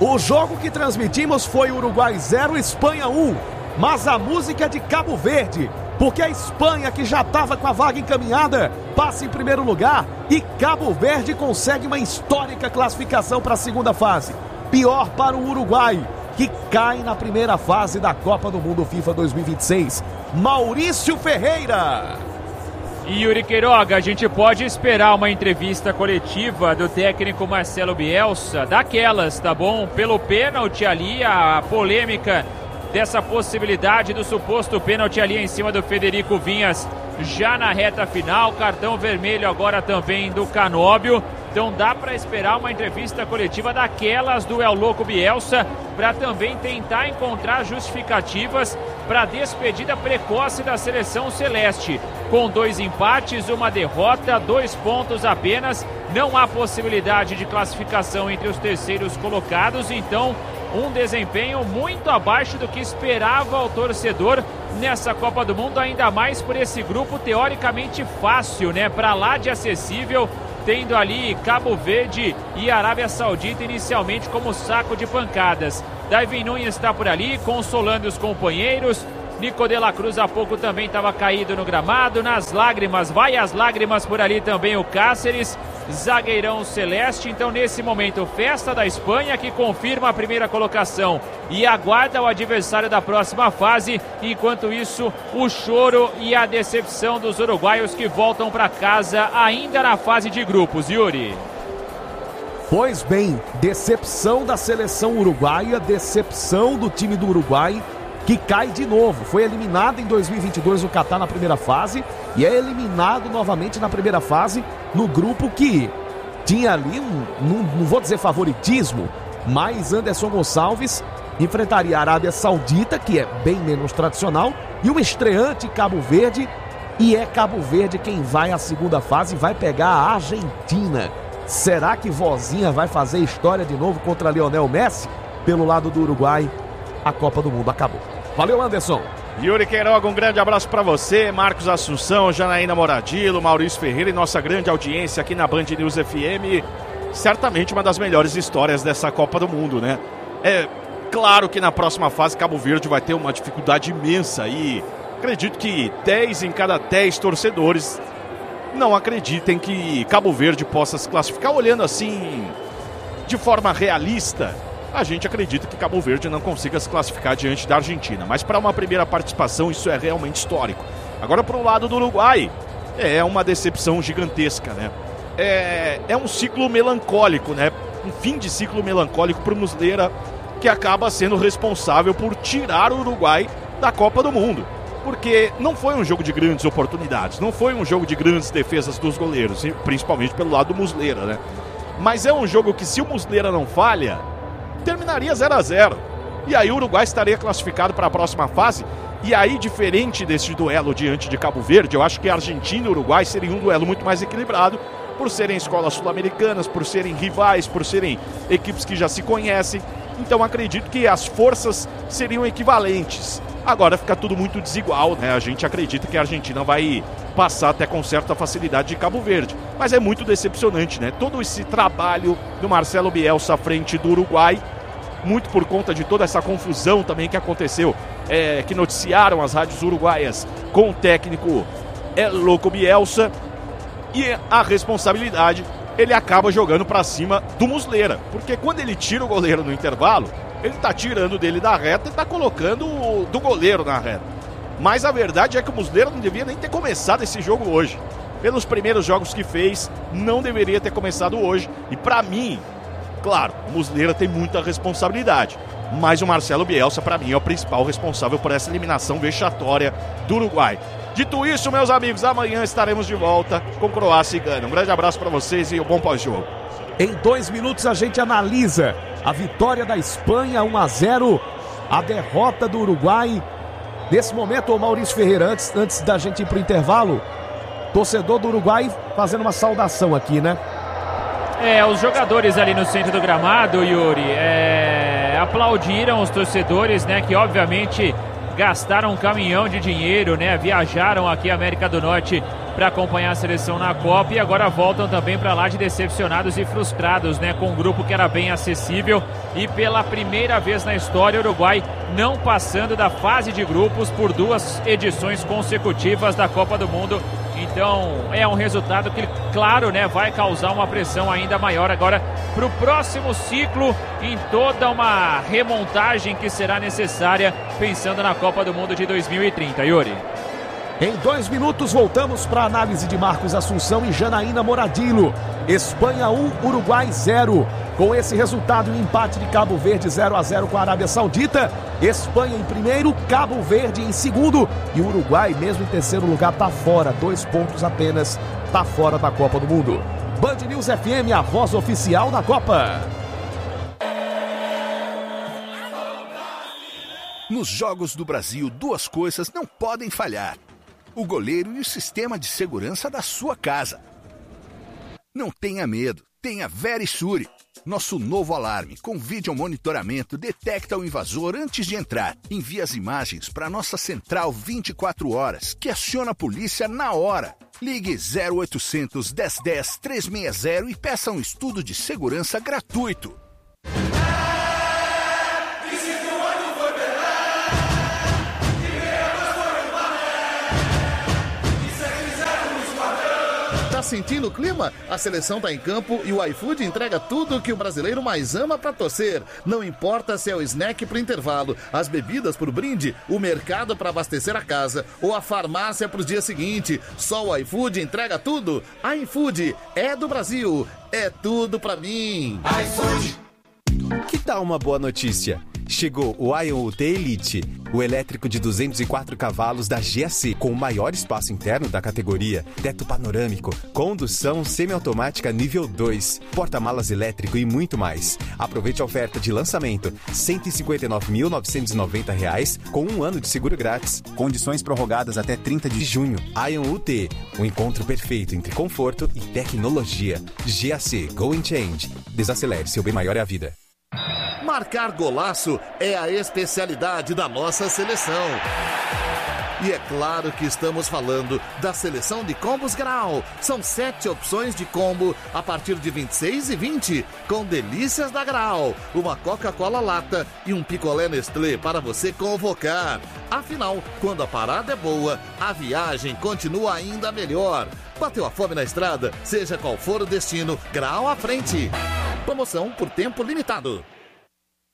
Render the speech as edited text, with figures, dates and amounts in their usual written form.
O jogo que transmitimos foi Uruguai 0, Espanha 1. Mas a música é de Cabo Verde, porque a Espanha, que já estava com a vaga encaminhada, passa em primeiro lugar e Cabo Verde consegue uma histórica classificação para a segunda fase. Pior para o Uruguai, que cai na primeira fase da Copa do Mundo FIFA 2026. Maurício Ferreira. Yuri Queiroga, a gente pode esperar uma entrevista coletiva do técnico Marcelo Bielsa, daquelas, tá bom? Pelo pênalti ali, a polêmica dessa possibilidade do suposto pênalti ali em cima do Federico Vinhas já na reta final, cartão vermelho agora também do Canóbio. Então dá para esperar uma entrevista coletiva daquelas do El Louco Bielsa para também tentar encontrar justificativas para a despedida precoce da seleção celeste. Com 2 empates, 1 derrota, 2 pontos apenas, não há possibilidade de classificação entre os terceiros colocados, então um desempenho muito abaixo do que esperava o torcedor nessa Copa do Mundo, ainda mais por esse grupo teoricamente fácil, né? Para lá de acessível, tendo ali Cabo Verde e Arábia Saudita inicialmente como saco de pancadas. Davi Nunes está por ali, consolando os companheiros. Nico de la Cruz há pouco também estava caído no gramado, nas lágrimas, vai as lágrimas por ali também o Cáceres, zagueirão celeste. Então nesse momento, festa da Espanha, que confirma a primeira colocação e aguarda o adversário da próxima fase. Enquanto isso, o choro e a decepção dos uruguaios que voltam para casa ainda na fase de grupos, Yuri. Pois bem, decepção da seleção uruguaia, decepção do time do Uruguai, que cai de novo. Foi eliminado em 2022 o Catar na primeira fase e é eliminado novamente na primeira fase no grupo que tinha ali não vou dizer favoritismo, mas Anderson Gonçalves enfrentaria a Arábia Saudita, que é bem menos tradicional, e um estreante Cabo Verde, e é Cabo Verde quem vai à segunda fase, vai pegar a Argentina. Será que Vozinha vai fazer história de novo contra Lionel Messi? Pelo lado do Uruguai, a Copa do Mundo acabou. Valeu, Anderson. Yuri Queiroga, um grande abraço para você, Marcos Assunção, Janaína Moradilo, Maurício Ferreira e nossa grande audiência aqui na Band News FM. Certamente uma das melhores histórias dessa Copa do Mundo, né? É claro que na próxima fase Cabo Verde vai ter uma dificuldade imensa e acredito que 10 em cada 10 torcedores não acreditem que Cabo Verde possa se classificar. Olhando assim de forma realista, a gente acredita que Cabo Verde não consiga se classificar diante da Argentina. Mas para uma primeira participação isso é realmente histórico. Agora para o lado do Uruguai, é uma decepção gigantesca, né? É um ciclo melancólico, né? Um fim de ciclo melancólico para o Muslera, que acaba sendo responsável por tirar o Uruguai da Copa do Mundo. Porque não foi um jogo de grandes oportunidades, não foi um jogo de grandes defesas dos goleiros, principalmente pelo lado do Muslera, né? Mas é um jogo que, se o Muslera não falha, terminaria 0-0. E aí o Uruguai estaria classificado para a próxima fase. E aí, diferente desse duelo diante de Cabo Verde, eu acho que a Argentina e o Uruguai seria um duelo muito mais equilibrado, por serem escolas sul-americanas, por serem rivais, por serem equipes que já se conhecem. Então acredito que as forças seriam equivalentes. Agora fica tudo muito desigual, né? A gente acredita que a Argentina vai passar até com certa facilidade de Cabo Verde. Mas é muito decepcionante, né? Todo esse trabalho do Marcelo Bielsa à frente do Uruguai, muito por conta de toda essa confusão também que aconteceu, que noticiaram as rádios uruguaias com o técnico El Louco Bielsa. E a responsabilidade ele acaba jogando para cima do Muslera. Porque quando ele tira o goleiro no intervalo, ele tá tirando dele da reta e tá colocando do goleiro na reta. Mas a verdade é que o Muslera não devia nem ter começado esse jogo hoje. Pelos primeiros jogos que fez, não deveria ter começado hoje. E pra mim, claro, o Muslera tem muita responsabilidade. Mas o Marcelo Bielsa, pra mim, é o principal responsável por essa eliminação vexatória do Uruguai. Dito isso, meus amigos, amanhã estaremos de volta com Croácia e Gana. Um grande abraço pra vocês e um bom pós-jogo. Em 2 minutos a gente analisa a vitória da Espanha 1-0, a derrota do Uruguai. Nesse momento, o Maurício Ferreira, antes da gente ir pro intervalo, torcedor do Uruguai fazendo uma saudação aqui, né? Os jogadores ali no centro do gramado, Yuri, aplaudiram os torcedores, né, que obviamente gastaram um caminhão de dinheiro, né, viajaram aqui à América do Norte para acompanhar a seleção na Copa e agora voltam também para lá de decepcionados e frustrados, né, com um grupo que era bem acessível e pela primeira vez na história o Uruguai não passando da fase de grupos por 2 edições consecutivas da Copa do Mundo. Então é um resultado que, claro, né, vai causar uma pressão ainda maior agora para o próximo ciclo, em toda uma remontagem que será necessária pensando na Copa do Mundo de 2030. Yuri. Em 2 minutos voltamos para a análise de Marcos Assunção e Janaína Moradillo. Espanha 1, Uruguai 0. Com esse resultado, o empate de Cabo Verde 0-0 com a Arábia Saudita. Espanha em primeiro, Cabo Verde em segundo. E o Uruguai, mesmo em terceiro lugar, está fora. 2 pontos apenas, está fora da Copa do Mundo. Band News FM, a voz oficial da Copa. Nos Jogos do Brasil, 2 coisas não podem falhar: o goleiro e o sistema de segurança da sua casa. Não tenha medo, tenha Verisure. Nosso novo alarme com vídeo monitoramento detecta o invasor antes de entrar. Envia as imagens para nossa central 24 horas, que aciona a polícia na hora. Ligue 0800 1010 360 e peça um estudo de segurança gratuito. Tá sentindo o clima? A seleção tá em campo e o iFood entrega tudo o que o brasileiro mais ama pra torcer. Não importa se é o snack pro intervalo, as bebidas pro brinde, o mercado pra abastecer a casa ou a farmácia pro dia seguinte. Só o iFood entrega tudo. iFood é do Brasil. É tudo pra mim. iFood. Que tal uma boa notícia? Chegou o Ion UT Elite, o elétrico de 204 cavalos da GAC, com o maior espaço interno da categoria, teto panorâmico, condução semiautomática nível 2, porta-malas elétrico e muito mais. Aproveite a oferta de lançamento, R$ 159.990, com 1 ano de seguro grátis. Condições prorrogadas até 30 de junho. Ion UT, um encontro perfeito entre conforto e tecnologia. GAC, Go and Change. Desacelere, seu bem maior é a vida. Marcar golaço é a especialidade da nossa seleção. E é claro que estamos falando da seleção de combos Grau. São 7 opções de combo a partir de 26,20, com delícias da Grau, uma Coca-Cola lata e um picolé Nestlé para você convocar. Afinal, quando a parada é boa, a viagem continua ainda melhor. Bateu a fome na estrada? Seja qual for o destino, Grau à frente. Promoção por tempo limitado.